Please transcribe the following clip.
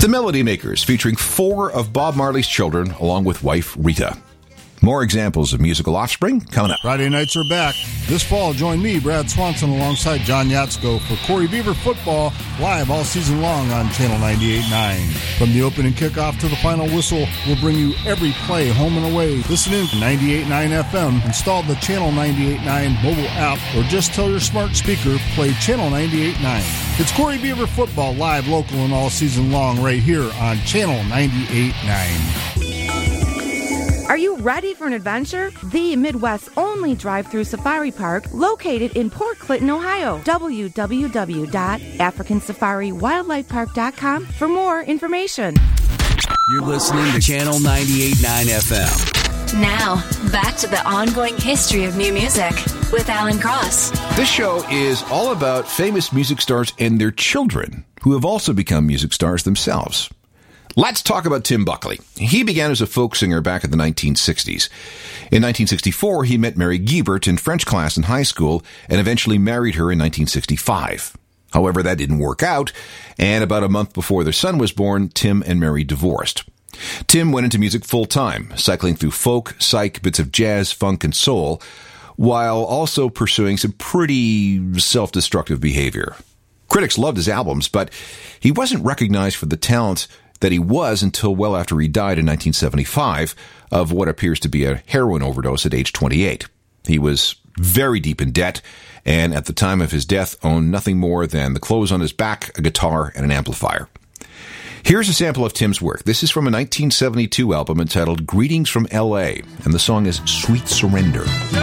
The Melody Makers, featuring 4 of Bob Marley's children, along with wife Rita. More examples of musical offspring coming up. Friday nights are back. This fall, join me, Brad Swanson, alongside John Yatsko for Corey Beaver football, live all season long on Channel 98.9. From the opening kickoff to the final whistle, we'll bring you every play, home and away. Listen in to 98.9 FM, install the Channel 98.9 mobile app, or just tell your smart speaker, play Channel 98.9. It's Corey Beaver football, live, local, and all season long, right here on Channel 98.9. Are you ready for an adventure? The Midwest's only drive-through safari park located in Port Clinton, Ohio. www.africansafariwildlifepark.com for more information. You're listening to Channel 98.9 FM. Now, back to the ongoing history of new music with Alan Cross. This show is all about famous music stars and their children, who have also become music stars themselves. Let's talk about Tim Buckley. He began as a folk singer back in the 1960s. In 1964, he met Mary Giebert in French class in high school and eventually married her in 1965. However, that didn't work out, and about a month before their son was born, Tim and Mary divorced. Tim went into music full-time, cycling through folk, psych, bits of jazz, funk, and soul, while also pursuing some pretty self-destructive behavior. Critics loved his albums, but he wasn't recognized for the talent that he was until well after he died in 1975 of what appears to be a heroin overdose at age 28. He was very deep in debt, and at the time of his death owned nothing more than the clothes on his back, a guitar, and an amplifier. Here's a sample of Tim's work. This is from a 1972 album entitled Greetings from L.A., and the song is Sweet Surrender.